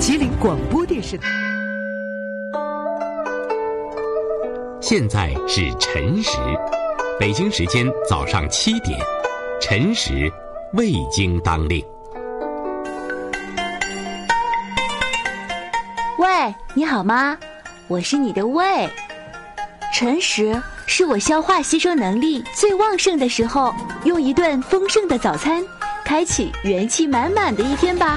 吉林广播电视台。 现在是晨时，北京时间早上7点，晨时未经当令。 喂，你好吗？我是你的胃。晨时是我消化吸收能力最旺盛的时候，用一顿丰盛的早餐开启元气满满的一天吧。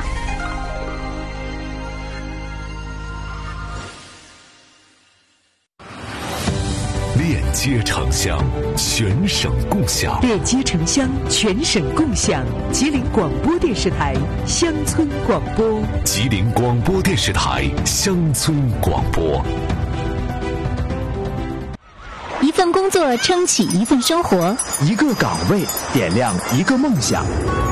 链接城乡，全省共享。 链接城乡，全省共享。吉林广播电视台乡村广播。 吉林广播电视台乡村广播。 一份工作撑起一份生活， 一个岗位点亮一个梦想。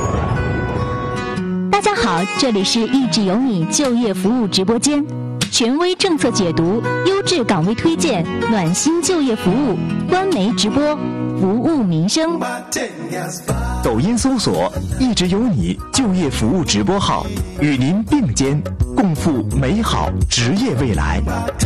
大家好，这里是益智有你就业服务直播间，权威政策解读，优质岗位推荐，暖心就业服务，官媒直播，服务民生。 抖音搜索益智有你就业服务直播号，与您并肩共赴美好职业未来。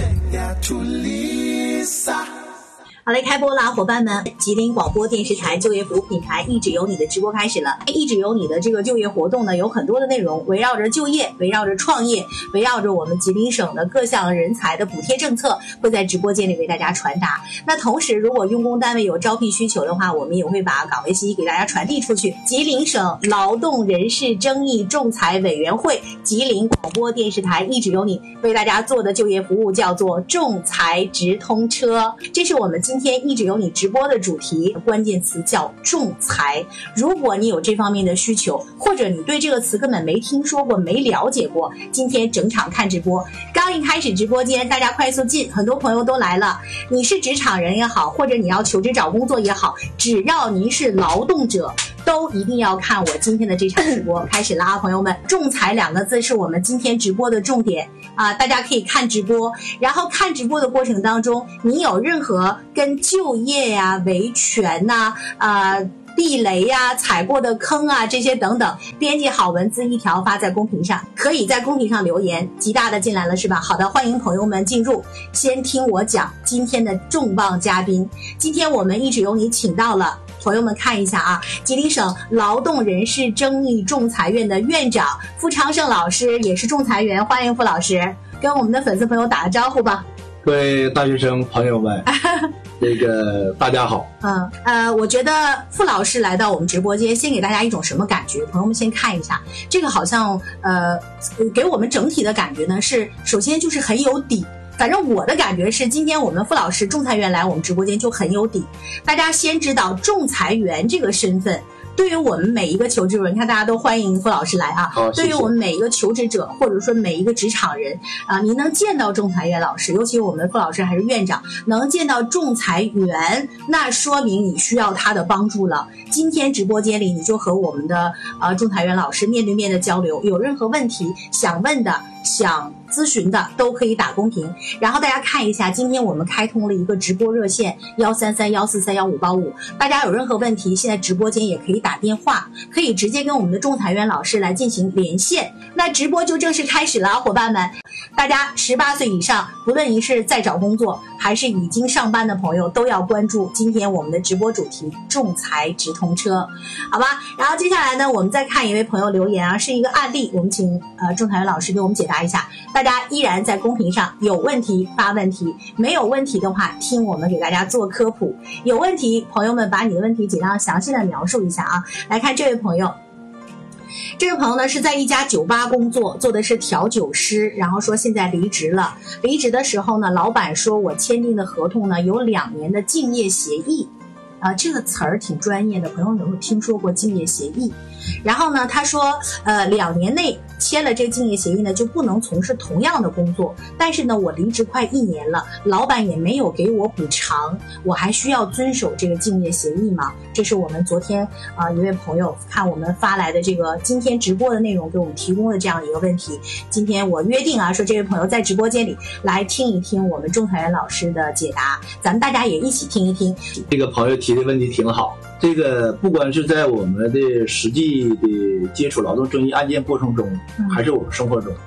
好嘞，开播啦，伙伴们！吉林广播电视台就业服务品牌益智有你的直播开始了。益智有你的这个就业活动呢，有很多的内容，围绕着就业，围绕着创业，围绕着我们吉林省的各项人才的补贴政策，会在直播间里为大家传达。那同时，如果用工单位有招聘需求的话，我们也会把岗位信息给大家传递出去。吉林省劳动人事争议仲裁委员会、吉林广播电视台益智有你为大家做的就业服务叫做仲裁直通车，这是我们今天益智有你直播的主题，关键词叫仲裁。如果你有这方面的需求，或者你对这个词根本没听说过、没了解过，今天整场看直播。刚一开始直播间，大家快速进，很多朋友都来了。你是职场人也好，或者你要求职找工作也好，只要您是劳动者，都一定要看我今天的这场直播。开始了啊，朋友们！仲裁2个字是我们今天直播的重点啊，大家可以看直播，然后看直播的过程当中，你有任何跟就业呀、维权呐、地雷呀、踩过的坑啊，这些等等，编辑好文字一条发在公屏上，可以在公屏上留言。极大的进来了是吧？好的，欢迎朋友们进入。先听我讲今天的重磅嘉宾。今天我们益智有你请到了，朋友们看一下啊，吉林省劳动人事争议仲裁院的院长傅昌盛老师，也是仲裁员，欢迎傅老师，跟我们的粉丝朋友打个招呼吧。 各位大学生朋友们，大家好。 我觉得傅老师来到我们直播间，先给大家一种什么感觉？朋友们先看一下，这个好像给我们整体的感觉呢是，首先就是很有底。反正我的感觉是，今天我们傅老师仲裁员来我们直播间就很有底。大家先知道仲裁员这个身份，对于我们每一个求职者，你看大家都欢迎傅老师来啊。 好，谢谢。 对于我们每一个求职者，或者说每一个职场人啊，您能见到仲裁员老师，尤其我们傅老师还是院长，能见到仲裁员，那说明你需要他的帮助了。今天直播间里，你就和我们的仲裁员老师面对面的交流，有任何问题想问的、想咨询的都可以打公屏。然后大家看一下，今天我们开通了一个直播热线13314315885，大家有任何问题，现在直播间也可以打电话，可以直接跟我们的仲裁员老师来进行连线。那直播就正式开始了，伙伴们，大家18岁以上，不论你是在找工作还是已经上班的朋友，都要关注今天我们的直播主题仲裁直通车，好吧？然后接下来呢，我们再看一位朋友留言啊，是一个案例，我们请仲裁员老师给我们解答一下。大家依然在公屏上有问题发问题，没有问题的话听我们给大家做科普，有问题朋友们把你的问题尽量详细的描述一下啊。来看这位朋友，这位朋友呢是在一家酒吧工作，做的是调酒师，然后说现在离职了。离职的时候呢，老板说我签订的合同呢有2年的竞业协议这个词儿挺专业的，朋友有没有听说过竞业协议？然后呢，他说2年内签了这个竞业协议呢，就不能从事同样的工作。但是呢，我离职快1年了，老板也没有给我补偿，我还需要遵守这个竞业协议吗？这是我们昨天一位朋友看我们发来的这个今天直播的内容给我们提供的这样一个问题。今天我约定说这位朋友在直播间里来听一听我们仲裁员老师的解答，咱们大家也一起听一听。 这个朋友提的问题挺好，这个不管是在我们的实际的接触劳动争议案件过程中，还是我们生活中，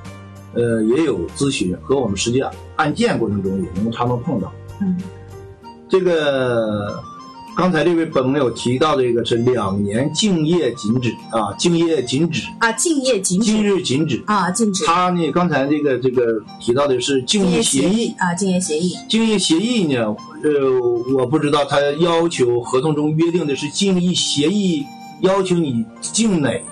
也有咨询和我们实际案件过程中也能常常碰到。这个刚才这位朋友提到这个是2年竞业禁止啊，竞业禁止啊， 竞业禁止， 今日禁止啊，禁止。 他呢，刚才这个提到的是竞业协议啊，竞业协议。 竞业协议呢，我不知道他要求合同中约定的是竞业协议要求你竞哪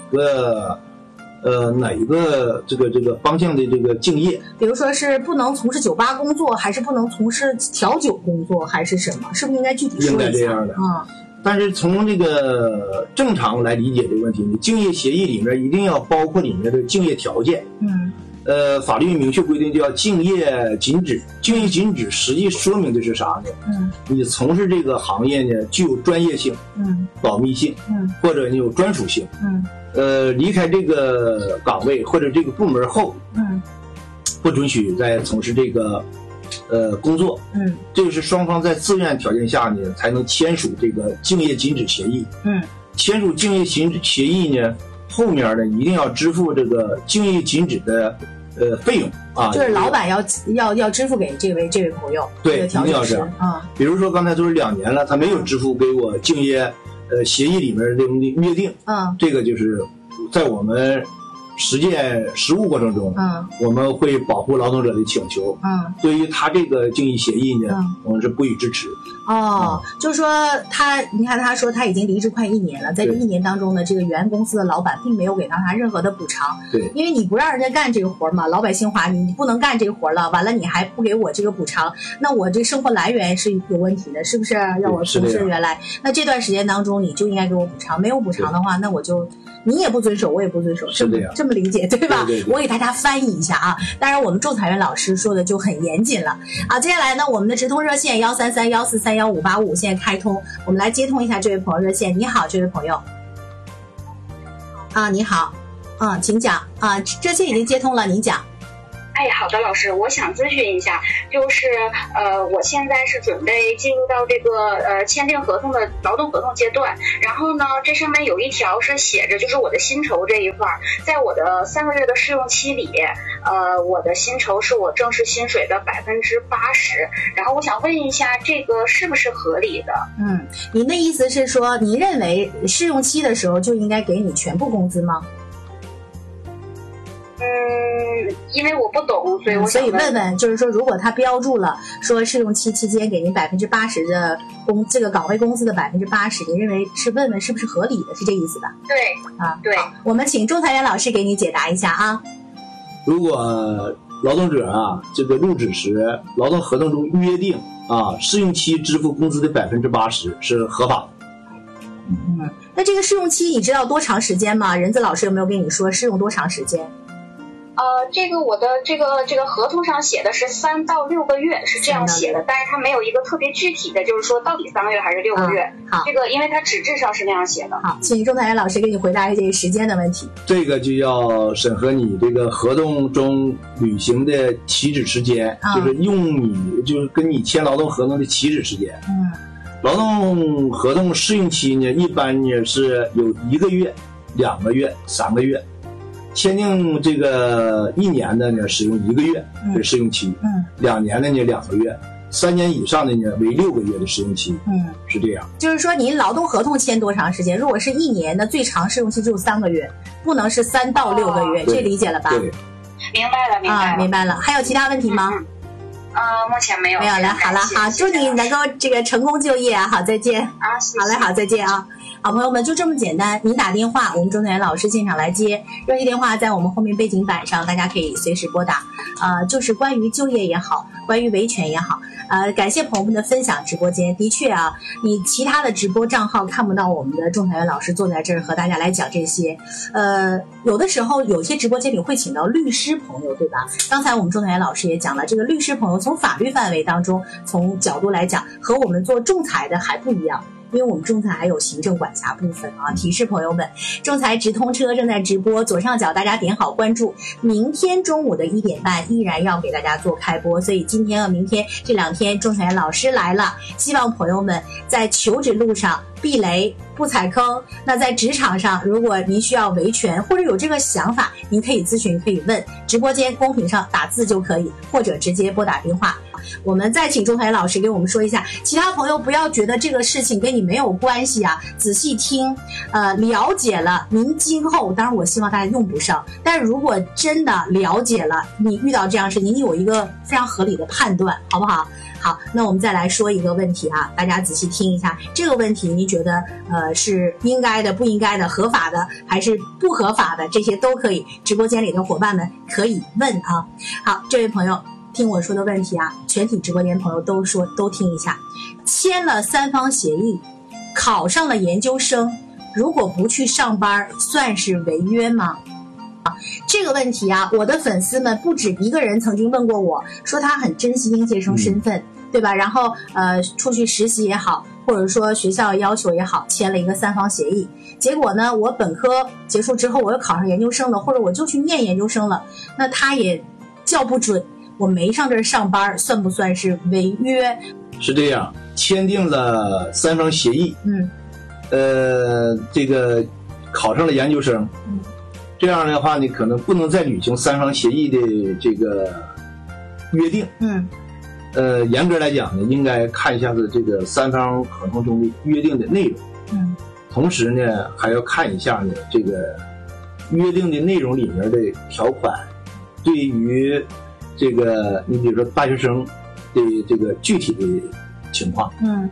一个这个方向的这个竞业， 比如说是不能从事酒吧工作，还是不能从事调酒工作，还是什么？是不是应该具体说一下？ 应该这样的。但是从这个正常来理解这个问题，你竞业协议里面一定要包括里面的竞业条件。法律明确规定叫竞业禁止。竞业禁止实际说明的是啥呢？你从事这个行业呢，具有专业性，保密性，或者你有专属性，离开这个岗位或者这个部门后，不准许再从事这个工作。这个是双方在自愿条件下呢，才能签署这个竞业禁止协议。签署竞业禁止协议呢，后面呢一定要支付这个竞业禁止的费用啊， 就是老板要支付给这位朋友。 对，一定要这样啊。比如说刚才都是2年了，他没有支付给我竞业协议里面这种约定，这个就是在我们实践实务过程中，我们会保护劳动者的请求。对于他这个竞业协议呢，我们是不予支持。 就是说你看他说他已经离职快1年了，在这1年当中呢，这个原公司的老板并没有给到他任何的补偿。 对， 因为你不让人家干这个活嘛，老百姓话你不能干这个活了，完了你还不给我这个补偿，那我这生活来源是有问题的，是不是？让我从事原来，那这段时间当中你就应该给我补偿，没有补偿的话，那我就你也不遵守，我也不遵守， 是这么理解对吧？ 对。 我给大家翻译一下啊，当然我们仲裁员老师说的就很严谨了啊。接下来呢，我们的直通热线13314315585现在开通，我们来接通一下这位朋友热线。你好，这位朋友。你好，请讲啊，热线已经接通了，您讲。 好的，老师，我想咨询一下，就是我现在是准备进入到这个签订合同的劳动合同阶段，然后呢，这上面有一条是写着，就是我的薪酬这一块，在我的3个月的试用期里，我的薪酬是我正式薪水的80%，然后我想问一下，这个是不是合理的？ 您的意思是说，您认为试用期的时候就应该给你全部工资吗？ 因为我不懂，所以我想问问，就是说，如果他标注了说试用期期间给您80%的这个岗位工资的80%，您认为是问问是不是合理的？是这意思吧？ 对，对。 好，我们请仲裁员老师给你解答一下啊。 如果劳动者这个入职时，劳动合同中约定试用期支付工资的80%是合法的。 那这个试用期你知道多长时间吗？任子老师有没有跟你说试用多长时间？ 这个我的这个合同上写的是3到6个月，是这样写的，但是它没有一个特别具体的，就是说到底3个月还是6个月。 好， 这个因为它纸质上是那样写的。 好，请仲裁员老师给你回答这个时间的问题。 这个就要审核你这个合同中履行的起止时间，就是就是跟你签劳动合同的起止时间。劳动合同试用期呢，一般呢是有1个月、2个月、3个月。签订这个1年的呢，使用1个月的试用期，2年的呢2个月，3年以上的呢为6个月的试用期。是这样。就是说您劳动合同签多长时间？如果是1年的，最长试用期只有3个月，不能是3到6个月，这理解了吧？对， 明白了， 明白了。还有其他问题吗？ 目前没有了。好了，好，祝你能够这个成功就业啊！好，再见。 谢谢。 好嘞，好，再见啊！好朋友们，就这么简单。你打电话，我们仲裁员老师现场来接。热线电话在我们后面背景板上，大家可以随时拨打。就是关于就业也好，关于维权也好，感谢朋友们的分享。直播间的确你其他的直播账号看不到我们的仲裁员老师坐在这儿和大家来讲这些。有的时候有些直播间里会请到律师朋友，对吧？刚才我们仲裁员老师也讲了，这个律师朋友从法律范围当中，从角度来讲，和我们做仲裁的还不一样。 因为我们仲裁还有行政管辖部分啊。提示朋友们，仲裁直通车正在直播，左上角大家点好关注。明天中午的1点半依然要给大家做开播，所以今天和明天这2天仲裁老师来了，希望朋友们在求职路上避雷不踩坑。那在职场上，如果您需要维权或者有这个想法，您可以咨询，可以问，直播间公屏上打字就可以，或者直接拨打电话。我们再请仲裁老师给我们说一下，其他朋友不要觉得这个事情跟你没有关系啊，仔细听，了解了，您今后，当然我希望大家用不上，但是如果真的了解了，你遇到这样的事情，你有一个非常合理的判断，好不好？好，那我们再来说一个问题啊，大家仔细听一下，这个问题你觉得是应该的、不应该的、合法的还是不合法的，这些都可以，直播间里的伙伴们可以问啊。好，这位朋友听我说的问题啊，全体直播间朋友都听一下。签了3方协议，考上了研究生，如果不去上班，算是违约吗？这个问题啊，我的粉丝们不止一个人曾经问过我，说他很珍惜应届生身份，对吧？然后出去实习也好，或者说学校要求也好，签了一个3方协议。结果呢，我本科结束之后，我又考上研究生了，或者我就去念研究生了，那他也叫不准我没上这儿上班，算不算是违约？ 是这样，签订了3方协议，这个考上了研究生，这样的话呢，可能不能再履行3方协议的这个约定。严格来讲呢，应该看一下子这个3方合同中的约定的内容。同时呢，还要看一下呢这个约定的内容里面的条款，对于这个你比如说大学生的这个具体的情况。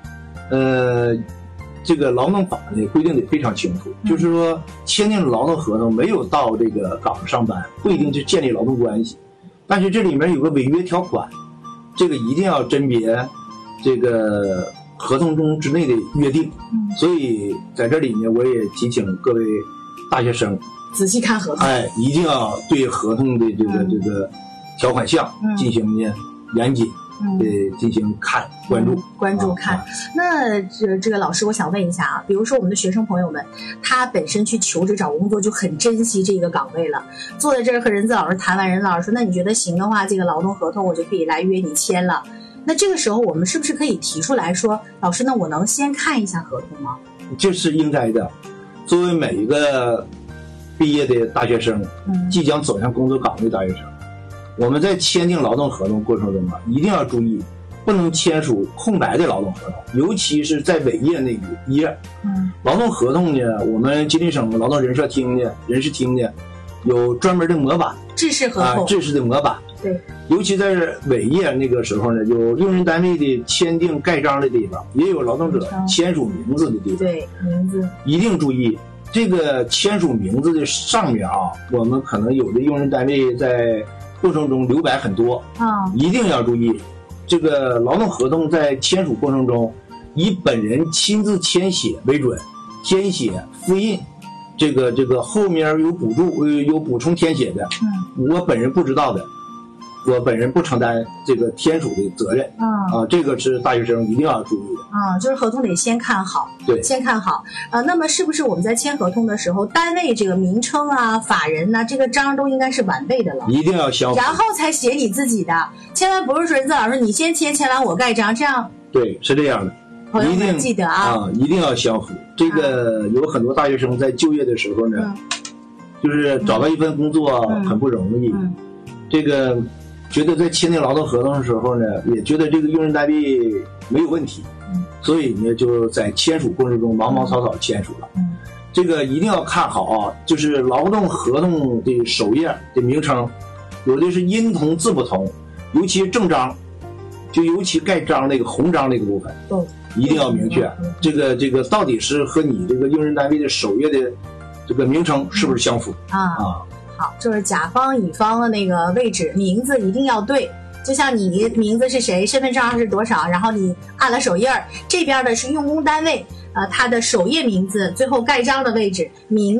这个劳动法呢规定的非常清楚，就是说签订了劳动合同没有到这个岗上上班，不一定就建立劳动关系，但是这里面有个违约条款，这个一定要甄别这个合同中之内的约定。所以在这里呢，我也提醒各位大学生仔细看合同， 一定要对合同的这个条款项进行呢严谨。进行关注看。那这个老师，我想问一下啊，比如说我们的学生朋友们，他本身去求职找工作就很珍惜这个岗位了，坐在这儿和任子老师谈完，任子老师说，那你觉得行的话，这个劳动合同我就可以来约你签了。那这个时候我们是不是可以提出来说，老师，那我能先看一下合同吗？ 这是应该的。作为每一个毕业的大学生，即将走向工作岗位的大学生，我们在签订劳动合同过程中啊，一定要注意，不能签署空白的劳动合同，尤其是在尾页那一页。劳动合同呢，我们吉林省劳动人事厅呢有专门的模板， 制式合同， 制式的模板。对，尤其在尾页那个时候呢，有用人单位的签订盖章的地方，也有劳动者签署名字的地方。 对，名字一定注意。这个签署名字的上面啊，我们可能有的用人单位在过程中留白很多一定要注意。这个劳动合同在签署过程中，以本人亲自签写为准，填写复印，这个后面有补充填写的，我本人不知道的，我本人不承担这个签署的责任。这个是大学生一定要注意的。 就是合同得先看好， 对， 先看好。那么是不是我们在签合同的时候，单位这个名称啊、法人呐、这个章都应该是完备的了？ 一定要相符， 然后才写你自己的，千万不是说任子老师你先签完我盖章，这样。 对，是这样的。 朋友们记得一定要相符。这个有很多大学生在就业的时候呢，就是找到一份工作很不容易，这个觉得在签订劳动合同的时候呢，也觉得这个用人单位没有问题，所以呢就在签署过程中忙忙草草签署了。这个一定要看好啊，就是劳动合同的首页的名称，有的是音同字不同，尤其正章，就尤其盖章那个红章那个部分，一定要明确。这个到底是和你这个用人单位的首页的这个名称是不是相符好，就是甲方乙方的那个位置，名字一定要对。就像你名字是谁，身份证号是多少，然后你按了首页，这边的是用工单位，它的首页名字，最后盖章的位置，名字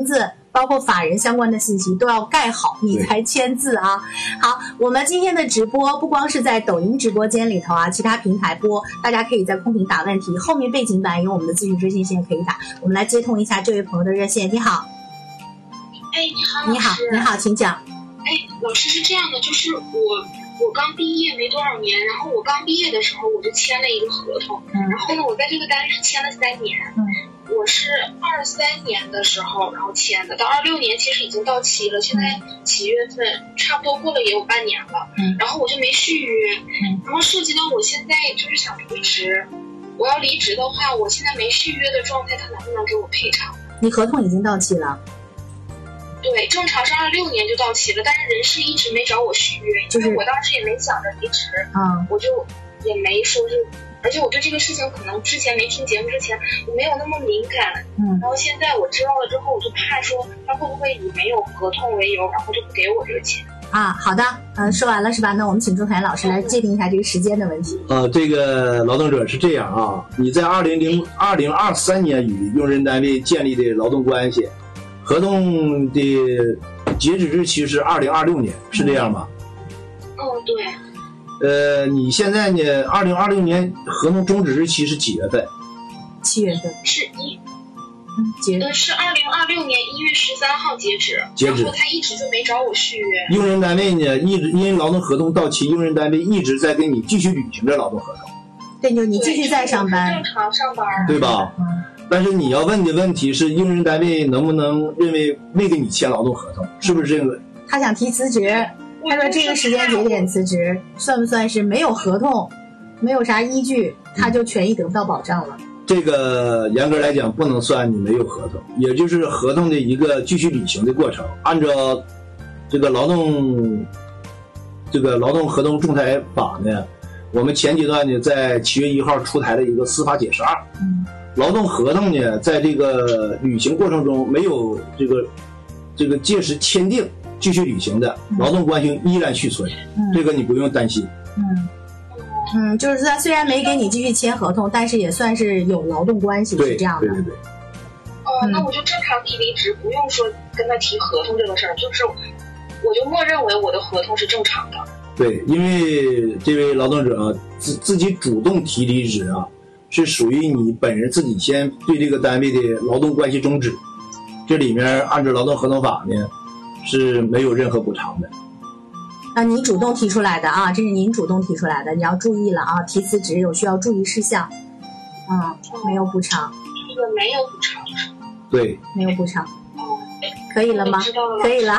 包括法人相关的信息都要盖好，你才签字啊。好，我们今天的直播不光是在抖音直播间里头啊，其他平台播，大家可以在空屏打问题，后面背景板有我们的咨询热线线可以打。我们来接通一下这位朋友的热线。你好。 你好， 你好，请讲。 老师是这样的，就是我刚毕业没多少年，然后我刚毕业的时候我就签了一个合同，然后呢，我在这个单位是签了3年，我是23年的时候然后签的，到26年其实已经到期了，现在7月份差不多过了也有半年了，然后我就没续约，然后涉及到我现在就是想离职，我要离职的话，我现在没续约的状态，他能不能给我赔偿？ 你合同已经到期了。 对，正常是26年就到期了，但是人事一直没找我续约，因为我当时也没想着离职，我就也没说是，而且我对这个事情可能之前没听节目之前我没有那么敏感，然后现在我知道了之后，我就怕说他会不会以没有合同为由，然后就不给我这个钱。 好的，说完了是吧？那我们请仲裁老师来界定一下这个时间的问题。 这个劳动者是这样啊，你在2023年与用人单位建立的劳动关系。合同的截止日期是2026年，是这样吗？ 对。 你现在呢？2026年合同终止日期是几月份 ？7月份。 是是2026年1月13号截止，然后他一直就没找我续约。 用人单位呢，一直因为劳动合同到期，用人单位一直在跟你继续履行着劳动合同。 对，就你继续在上班， 正常上班， 对吧？但是你要问的问题是，用人单位能不能认为没给你签劳动合同，是不是这个？ 他想提辞职，他说这个时间节点辞职，算不算是没有合同，没有啥依据，他就权益得不到保障了？ 这个严格来讲不能算你没有合同，也就是合同的一个继续履行的过程。按照这个劳动合同仲裁法呢，我们前阶段呢在7月1号出台了一个司法解释2。劳动合同呢，在这个履行过程中没有这个届时签订继续履行的，劳动关系依然续存，这个你不用担心。 就是说虽然没给你继续签合同，但是也算是有劳动关系，是这样的。 对。 那我就正常提离职，不用说跟他提合同这个事儿，就是我就默认为我的合同是正常的。 对，因为这位劳动者自己主动提离职啊。是属于你本人自己先对这个单位的劳动关系终止，这里面按照劳动合同法呢是没有任何补偿的。 你主动提出来的啊，这是您主动提出来的，你要注意了啊，提辞职有需要注意事项。没有补偿。 这个没有补偿。 对， 没有补偿。可以了吗？可以了。